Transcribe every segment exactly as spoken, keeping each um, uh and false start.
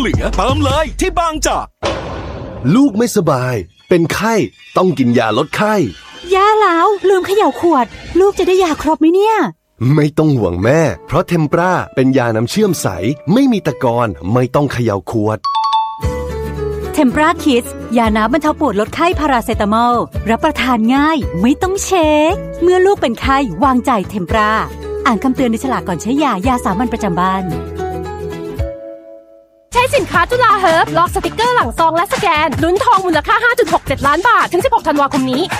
ลือเติมเลยที่บางจากลูกไม่สบายเป็นไข้ต้องกินยาลดไข้แย่แล้วลืมเขย่าขวดลูกจะได้ยาครบไหมเนี่ยไม่ต้องห่วงแม่เพราะเทมปราเป็นยาน้ำเชื่อมใสไม่มีตะกอนไม่ต้องเขย่าขวดเทมปราคิดส์ยาน้ำบรรเทาปวดลดไข้พาราเซตามอลรับประทานง่ายไม่ต้องเช็คเมื่อลูกเป็นไข้วางใจเทมปราอ่านคำเตือนในฉลากก่อนใช้ยายาสามัญประจำบ้านใช้สินค้าจุฬาเฮิร์บลอกสติกเกอร์หลังซองและสแกนลุ้นทองมูลค่า ห้าจุดหกเจ็ด ล้านบาทถึงสิบหกธันวาคมนี้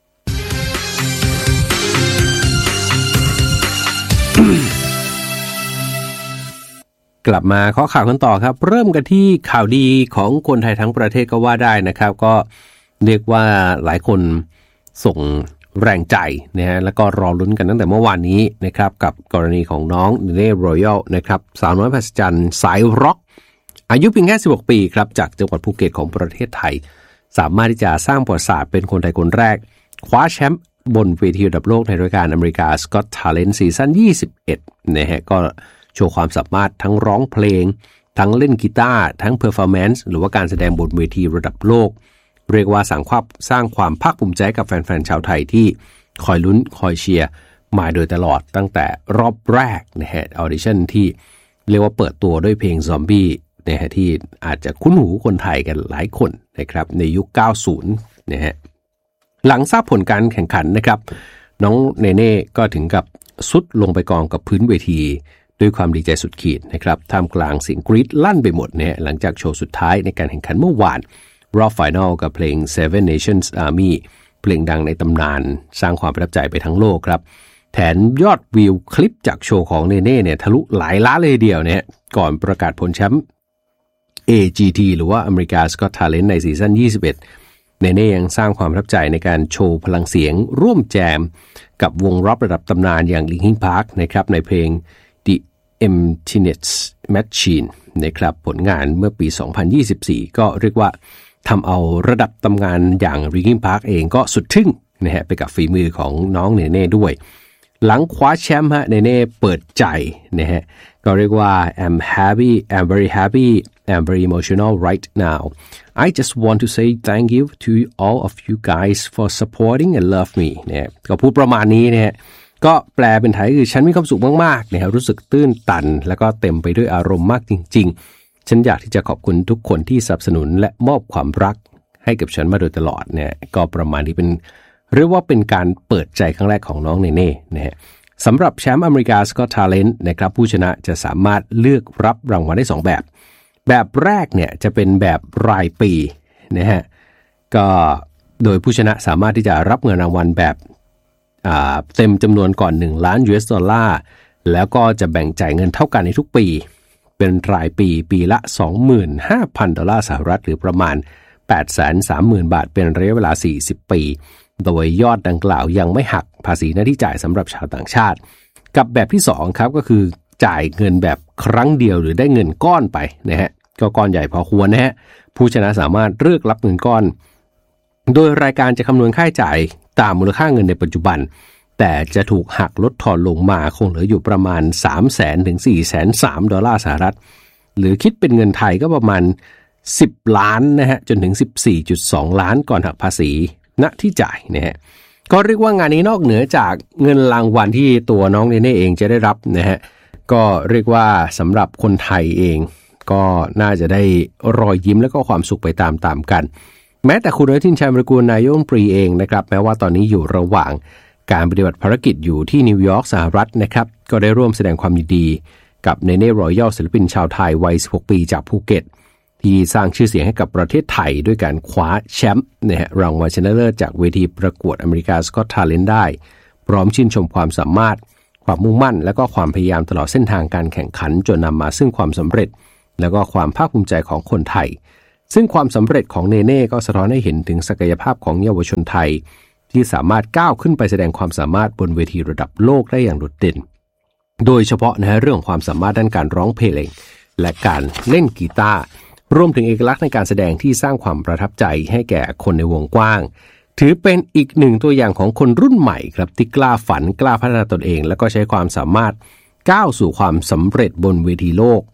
กลับมาข้อข่าวกันต่อครับเริ่มกันที่ข่าวดีของคนไทยทั้งประเทศก็ว่าได้นะครับก็เรียกว่าหลายคนส่งแรงใจนะฮะแล้วก็รอลุ้นกันตั้งแต่เมื่อวานนี้นะครับกับกรณีของน้องเนเน่รอยัลนะครับสาวน้อยมหัศจรรย์สายร็อกอายุเพียงแค่สิบหกปีครับจากจังหวัดภูเก็ตของประเทศไทยสามารถที่จะสร้างประวัติศาสตร์เป็นคนไทยคนแรกคว้าแชมป์บนเวทีระดับโลกในรายการอเมริกา Got Talent ซีซั่นยี่สิบเอ็ดนะฮะก็โชว์ความสามารถทั้งร้องเพลงทั้งเล่นกีตาร์ทั้งเพอร์ฟอร์แมนซ์หรือว่าการแสดงบนเวทีระดับโลกเรียกว่าสร้างความสร้างความภาคภูมิใจกับแฟนๆชาวไทยที่คอยลุ้นคอยเชียร์มาโดยตลอดตั้งแต่รอบแรกนะฮะออดิชั่นที่เรียกว่าเปิดตัวด้วยเพลงซอมบี้นะฮะที่อาจจะคุ้นหูคนไทยกันหลายคนนะครับในยุคเก้าสิบนะฮะหลังทราบผลการแข่งขันนะครับน้องเนเน่ก็ถึงกับซุดลงไปกองกับพื้นเวทีด้วยความดีใจสุดขีดนะครับท่ามกลางเสียงกรี๊ดลั่นไปหมดเนี่ยหลังจากโชว์สุดท้ายในการแข่งขันเมื่อวานรอบไฟนอลกับเพลง Seven Nations Army เพลงดังในตำนานสร้างความประทับใจไปทั้งโลกครับแถมยอดวิวคลิปจากโชว์ของเนเน่เนี่ยทะลุหลายล้านเลยเดียวเนี่ยก่อนประกาศผลแชมป์ เอ จี ที หรือว่า America's Got Talent ในซีซั่นยี่สิบเอ็ดเนเน่ยังสร้างความประทับใจในการโชว์พลังเสียงร่วมแจมกับวงร็อกระดับตำนานอย่าง Linkin Park นะครับในเพลง The Emptiness Machine นะครับผลงานเมื่อปีสองพันยี่สิบสี่ก็เรียกว่าทำเอาระดับตำนานอย่าง Linkin Park เองก็สุดทึ่งนะฮะไปกับฝีมือของน้องเนเน่ด้วยหลังคว้าแชมป์ฮะเนเน่เปิดใจนะฮะก็เรียกว่า I'm happy I'm very happy I'm very emotional right now I just want to say thank you to all of you guys for supporting and love me เนี่ยก็พูดประมาณนี้นะฮะก็แปลเป็นไทยคือฉันมีความสุขมากๆนะครับรู้สึกตื้นตันแล้วก็เต็มไปด้วยอารมณ์มากจริงๆฉันอยากที่จะขอบคุณทุกคนที่สนับสนุนและมอบความรักให้กับฉันมาโดยตลอดเนี่ยก็ประมาณนี้เป็นเรียกว่าเป็นการเปิดใจครั้งแรกของน้องเนเน่นะฮะสำหรับแชมป์อเมริกา Got Talent นะครับผู้ชนะจะสามารถเลือกรับรางวัลได้สองแบบแบบแรกเนี่ยจะเป็นแบบรายปีนะฮะก็โดยผู้ชนะสามารถที่จะรับเงินรางวัลแบบเต็มจำนวนก่อนหนึ่งล้าน ยู เอส ดอลลาร์แล้วก็จะแบ่งจ่ายเงินเท่ากันในทุกปีเป็นรายปีปีละ สองหมื่นห้าพัน ดอลลาร์สหรัฐหรือประมาณ แปดแสนสามหมื่น บาทเป็นระยะเวลาสี่สิบปีโดยยอดดังกล่าวยังไม่หักภาษีหน้าที่จ่ายสำหรับชาวต่างชาติกับแบบที่สองครับก็คือจ่ายเงินแบบครั้งเดียวหรือได้เงินก้อนไปนะฮะก็ก้อนใหญ่พอควรนะฮะผู้ชนะสามารถเลือกรับเงินก้อนโดยรายการจะคำนวณค่าใช้จ่ายตามมูลค่าเงินในปัจจุบันแต่จะถูกหักลดทอนลงมาคงเหลืออยู่ประมาณ สามแสน ถึง สี่แสนสาม ดอลลาร์สหรัฐหรือคิดเป็นเงินไทยก็ประมาณสิบล้านนะฮะจนถึง สิบสี่จุดสอง ล้านก่อนหักภาษีณที่จ่ายนะฮะก็เรียกว่างานนี้นอกเหนือจากเงินรางวัลที่ตัวน้องเนเน่เองจะได้รับนะฮะก็เรียกว่าสำหรับคนไทยเองก็น่าจะได้รอยยิ้มและก็ความสุขไปตามๆกันแม้แต่คุณอนุทินชาญวิรากูลนายกรัฐมนตรีเองนะครับแม้ว่าตอนนี้อยู่ระหว่างการปฏิบัติภารกิจอยู่ที่นิวยอร์กสหรัฐนะครับก็ได้ร่วมแสดงความยินดีกับเนเน่รอยัลศิลปินชาวไทยวัยสิบหกปีจากภูเก็ตที่สร้างชื่อเสียงให้กับประเทศไทยด้วยการคว้าแชมป์นะฮะรางวัลชนะเลิศจากเวทีประกวด America's Got Talent ได้พร้อมชื่นชมความสามารถความมุ่งมั่นและก็ความพยายามตลอดเส้นทางการแข่งขันจนนำมาซึ่งความสำเร็จและก็ความภาคภูมิใจของคนไทยซึ่งความสำเร็จของเนเน่ก็สะท้อนให้เห็นถึงศักยภาพของเยาวชนไทยที่สามารถก้าวขึ้นไปแสดงความสามารถบนเวทีระดับโลกได้อย่างโดดเด่นโดยเฉพาะนะฮะเรื่องความสามารถด้านการร้องเพลงและการเล่นกีตาร์รวมถึงเอกลักษณ์ในการแสดงที่สร้างความประทับใจให้แก่คนในวงกว้างถือเป็นอีกหนึ่งตัวอย่างของคนรุ่นใหม่ครับที่กล้าฝันกล้าพัฒนาตนเองและก็ใช้ความสามารถก้าวสู่ความสำเร็จบนเวทีโลก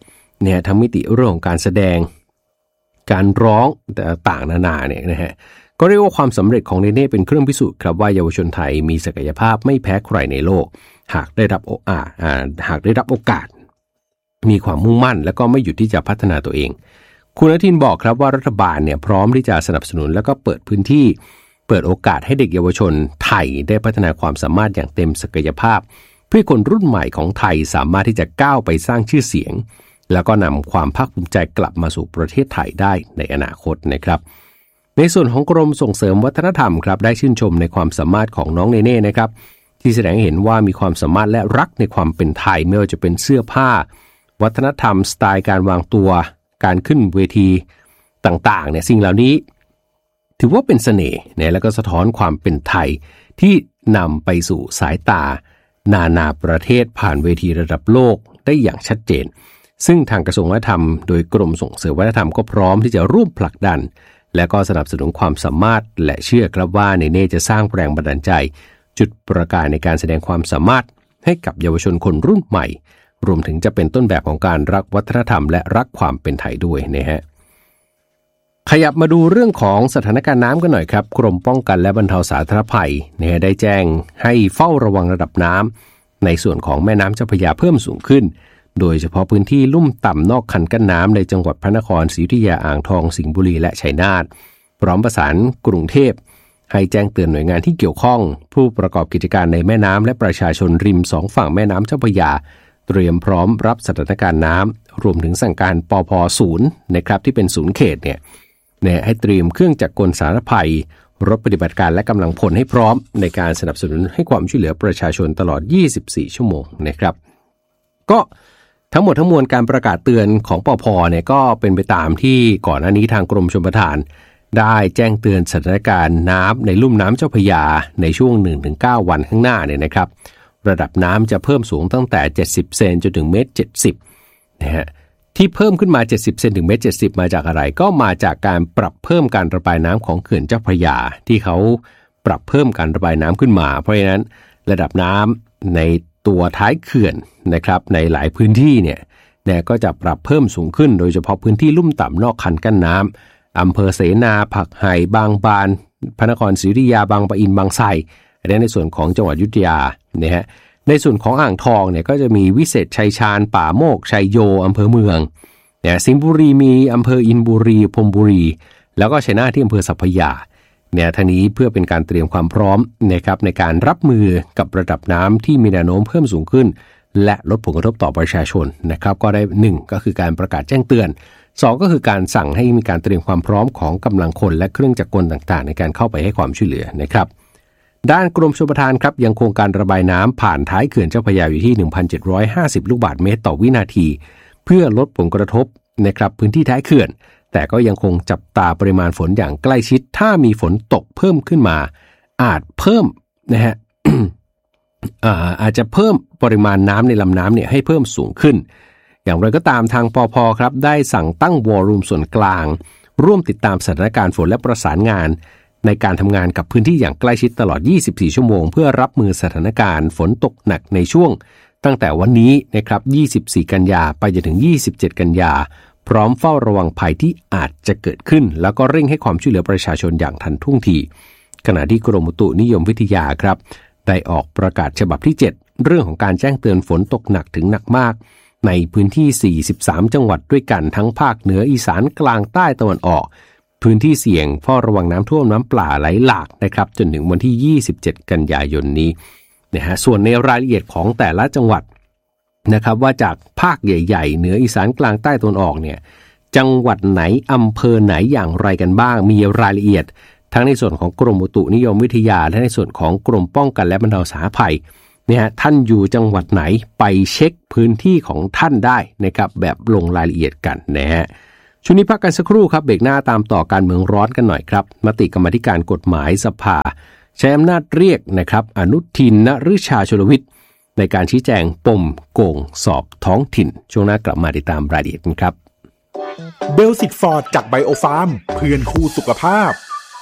เนี่ยทั้งมิติเรื่องของการแสดงการร้องต่างๆนานาเนี่ยนะฮะก็เรียกว่าความสำเร็จของเนเน่เป็นเครื่องพิสูจน์ครับว่าเยาวชนไทยมีศักยภาพไม่แพ้ใครในโลกหากได้รับโอกาสหากได้รับโอกาสมีความมุ่งมั่นและก็ไม่หยุดที่จะพัฒนาตัวเองคุณอนุทินบอกครับว่ารัฐบาลเนี่ยพร้อมที่จะสนับสนุนแล้วก็เปิดพื้นที่เปิดโอกาสให้เด็กเยาวชนไทยได้พัฒนาความสามารถอย่างเต็มศักยภาพเพื่อคนรุ่นใหม่ของไทยสามารถที่จะก้าวไปสร้างชื่อเสียงแล้วก็นำความภาคภูมิใจกลับมาสู่ประเทศไทยได้ในอนาคตนะครับในส่วนของกรมส่งเสริมวัฒนธรรมครับได้ชื่นชมในความสามารถของน้องเนเน่นะครับที่แสดงให้เห็นว่ามีความสามารถและรักในความเป็นไทยไม่ว่าจะเป็นเสื้อผ้าวัฒนธรรมสไตล์การวางตัวการขึ้นเวทีต่างๆเนี่ยสิ่งเหล่านี้ถือว่าเป็นเสน่ห์เนี่ยแล้วก็สะท้อนความเป็นไทยที่นำไปสู่สายตานานาประเทศผ่านเวทีระดับโลกได้อย่างชัดเจนซึ่งทางกระทรวงวัฒนธรรมโดยกรมส่งเสริมวัฒนธรรมก็พร้อมที่จะร่วมผลักดันและก็สนับสนุนความสามารถและเชื่อครับว่าเนเน่จะสร้างแรงบันดาลใจจุดประกายในการแสดงความสามารถให้กับเยาวชนคนรุ่นใหม่รวมถึงจะเป็นต้นแบบของการรักวัฒนธรรมและรักความเป็นไทยด้วยนะฮะขยับมาดูเรื่องของสถานการณ์น้ำกันหน่อยครับกรมป้องกันและบรรเทาสาธารณภัยเนี่ยได้แจ้งให้เฝ้าระวังระดับน้ำในส่วนของแม่น้ำเจ้าพระยาเพิ่มสูงขึ้นโดยเฉพาะพื้นที่ลุ่มต่ำนอกคันกั้นน้ำในจังหวัดพระนครศรีอยุธยาอ่างทองสิงห์บุรีและชัยนาทพร้อมประสานกรุงเทพให้แจ้งเตือนหน่วยงานที่เกี่ยวข้องผู้ประกอบกิจการในแม่น้ำและประชาชนริมสองฝั่งแม่น้ำเจ้าพระยาเตรียมพร้อมรับสถานการณ์น้ำรวมถึงสั่งการปภ.ศูนย์นะครับที่เป็นศูนย์เขตเนี่ยเนี่ยให้เตรียมเครื่องจักรกลสาธารณภัยรถปฏิบัติการและกำลังพลให้พร้อมในการสนับสนุนให้ความช่วยเหลือประชาชนตลอดยี่สิบสี่ชั่วโมงนะครับก็ทั้งหมดทั้งมวลการประกาศเตือนของปภ.เนี่ยก็เป็นไปตามที่ก่อนหน้านี้ทางกรมชลประทานได้แจ้งเตือนสถานการณ์น้ำในลุ่มน้ำเจ้าพระยาในช่วง หนึ่งถึงเก้า วันข้างหน้าเนี่ยนะครับระดับน้ำจะเพิ่มสูงตั้งแต่เจ็ดสิบเซนจนถึงเมตรเจ็ดสิบนะฮะที่เพิ่มขึ้นมาเจ็ดสิบเซนถึงเมตรเจ็ดสิบมาจากอะไรก็มาจากการปรับเพิ่มการระบายน้ำของเขื่อนเจ้าพระยาที่เขาปรับเพิ่มการระบายน้ำขึ้นมาเพราะฉะนั้นระดับน้ำในตัวท้ายเขื่อนนะครับในหลายพื้นที่เนี่ยเนี่ยก็จะปรับเพิ่มสูงขึ้นโดยเฉพาะพื้นที่ลุ่มต่ำนอกคันกั้นน้ำอำเภอเสนาผักไห่บางบานพระนครศรีอยุธยาบางปะอินบางไทรอันนี้ในส่วนของจังหวัดอยุธยาเนี่ยฮะในส่วนของอ่างทองเนี่ยก็จะมีวิเศษชัยชาญป่าโมกชัยโยอำเภอเมืองเนี่ยสิงห์บุรีมีอำเภออินบุรีพรหมบุรีแล้วก็ชัยนาทที่อำเภอสัพพยาเนี่ยทั้งนี้เพื่อเป็นการเตรียมความพร้อมนะครับในการรับมือกับระดับน้ำที่มีแนวโน้มเพิ่มสูงขึ้นและลดผลกระทบต่อประชาชนนะครับก็ได้หนึ่งก็คือการประกาศแจ้งเตือนสองก็คือการสั่งให้มีการเตรียมความพร้อมของกำลังคนและเครื่องจักรกลต่างๆในการเข้าไปให้ความช่วยเหลือนะครับด้านกรมชลประทานครับยังคงการระบายน้ำผ่านท้ายเขื่อนเจ้าพระยาอยู่ที่ หนึ่งพันเจ็ดร้อยห้าสิบ ลูกบาศก์เมตรต่อวินาทีเพื่อลดผลกระทบนะครับพื้นที่ท้ายเขื่อนแต่ก็ยังคงจับตาปริมาณฝนอย่างใกล้ชิดถ้ามีฝนตกเพิ่มขึ้นมาอาจเพิ่มนะฮะ อาอาจจะเพิ่มปริมาณน้ำในลำน้ำเนี่ยให้เพิ่มสูงขึ้นอย่างไรก็ตามทางปภ.ครับได้สั่งตั้งวอลลุ่มส่วนกลางร่วมติดตามสถานการณ์ฝนและประสานงานในการทำงานกับพื้นที่อย่างใกล้ชิดตลอดยี่สิบสี่ชั่วโมงเพื่อรับมือสถานการณ์ฝนตกหนักในช่วงตั้งแต่วันนี้นะครับยี่สิบสี่กันยาไปจนถึงยี่สิบเจ็ดกันยาพร้อมเฝ้าระวังภัยที่อาจจะเกิดขึ้นแล้วก็เร่งให้ความช่วยเหลือประชาชนอย่างทันท่วงทีขณะที่กรมอุตุนิยมวิทยาครับได้ออกประกาศฉบับที่เจ็ดเรื่องของการแจ้งเตือนฝนตกหนักถึงหนักมากในพื้นที่สี่สิบสามจังหวัดด้วยกันทั้งภาคเหนืออีสานกลางใต้ตะวันออกพื้นที่เสี่ยงเฝ้าระวังน้ำท่วมน้ำป่าไหลหลากนะครับจนถึงวันที่ยี่สิบเจ็ดกันยายนนี้นะฮะส่วนในรายละเอียดของแต่ละจังหวัดนะครับว่าจากภาคใหญ่ๆเหนืออีสานกลางใต้ตะวันออกเนี่ยจังหวัดไหนอำเภอไหนอย่างไรกันบ้างมีรายละเอียดทั้งในส่วนของกรมอุตุนิยมวิทยาและในส่วนของกรมป้องกันและบรรเทาสาธารณภัยเนี่ยฮะท่านอยู่จังหวัดไหนไปเช็คพื้นที่ของท่านได้นะครับแบบลงรายละเอียดกันนะฮะช่วงนี้พักกันสักครู่ครับเบรกหน้าตามต่อการเมืองร้อนกันหน่อยครับมติกรรมาธิการกฎหมายสภาใช้อำนาจเรียกนะครับอนุทิน นฤชาชลวิทย์ในการชี้แจงปมโกงสอบท้องถิ่นช่วงหน้ากลับมาติดตามรายละเอียดกันครับเบลสิตฟอร์ดจากไบโอฟาร์มเพื่อนคู่สุขภาพ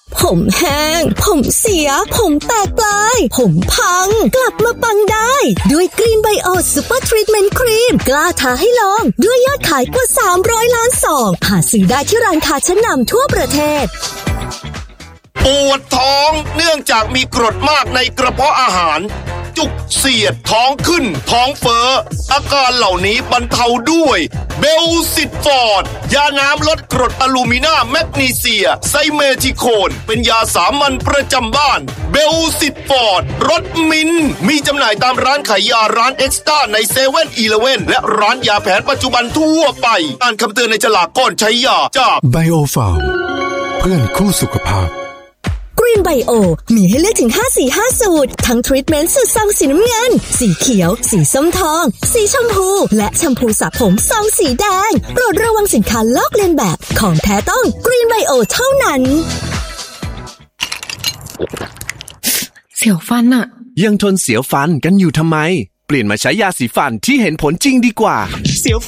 ผมแห้งผมเสียผมแตกปลายผมพังกลับมาปังได้ด้วยกรีนไบโอซูเปอร์ทรีทเมนต์ครีมกล้าท้าให้ลองด้วยยอดขายกว่าสามร้อยล้านซองหาซื้อได้ที่ร้านค้าชั้นนำทั่วประเทศปวดท้องเนื่องจากมีกรดมากในกระเพาะอาหารจุกเสียดท้องขึ้นท้องเฟ้ออาการเหล่านี้บรรเทาด้วยเบลซิตฟอร์ดยาน้ำลดกรดอะลูมินาแมกนีเซียไซเมทิโคนเป็นยาสามัญประจำบ้านเบลซิตฟอร์ดรสมิ้นมีจำหน่ายตามร้านขายยาร้านเอ็กซ์ต้าในเซเว่นอีเลฟเว่นและร้านยาแผนปัจจุบันทั่วไปอ่านคำเตือนในฉลากก่อนใช้ยาจากไบโอฟาร์มเพื่อนคู่สุขภาพกรีนไบโอมีให้เลือกถึงห้าสี ห้าสูตรทั้งทรีทเมนต์สูตรซองสีน้ำเงินสีเขียวสีส้มทองสีชมพูและแชมพูสระผมซองสีแดงโปรดระวังสินค้าลอกเลียนแบบของแท้ต้องกรีนไบโอเท่านั้นเสียวฟันอะยังทนเสียวฟันกันอยู่ทำไมเปลี่ยนมาใช้ยาสีฟันที่เห็นผลจริงดีกว่าเสียว